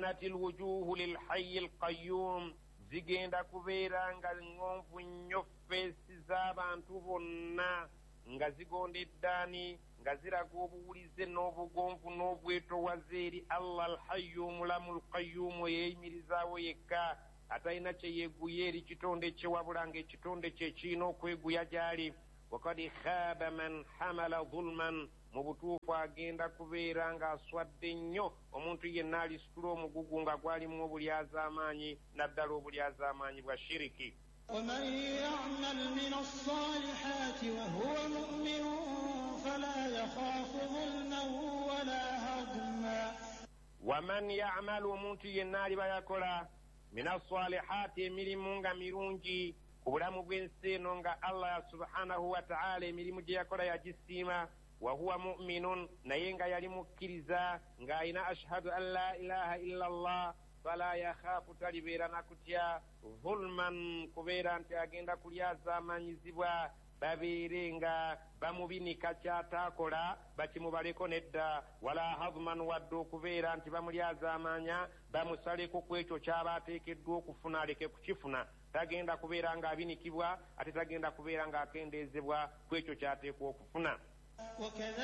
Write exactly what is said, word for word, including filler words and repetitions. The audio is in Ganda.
kanat alwujuhu lilhayyi alqayyum zigenda kubeera nga ŋŋonvu nnyo feesi z'abantu bonna nga zigondeddaani nga ziraga obuwulize n'obugonvu n'obwetoowaze eri Allah alhayyu omulamu alqayyumu yeeyimirizaawo yekka atalina kye yeeguya eri kitonde kye wabula ng'ekitonde kye kirina okweguya gy'ali. wakad khaba man hamala zulman mu butuufu agenda kubeera ng'aswadde nnyo omuntu yenna alisitula omugugu nga gwalimu obulyazaamaanyi naddala obulyazaamaanyi bwa shiriki. ومن يعمل من الصالحات وهو مؤمن فلا يخاف ظلما ولا هضما. ومن يعمل omuntu yenna aliba yakola min as-salihati emirimu nga mirungi ku bulamu bw'ensi eno nga Allah subhanahu wa ta'ala emirimu gye yakola yagisiima wa huwa mu'minun naye nga yali mukkiriza ng'alina ashhadu an la ilaha illa Allah fala yakhaafu talibeera nakutya zulman kubeera nti agenda kulyazaamanyizibwa babeere nga bamubinika kyataakola bakimubaleko nedda wala hazman wadde okubeera nti bamulyazaamanya bamusaleko ku ekyo kyaba ateekeddwa okufuna aleke kukifuna. Tagenda kubeera ng'abinikibwa ate tagenda kubeera ng'akendeezebwa ku ekyo kyateekwa okufuna.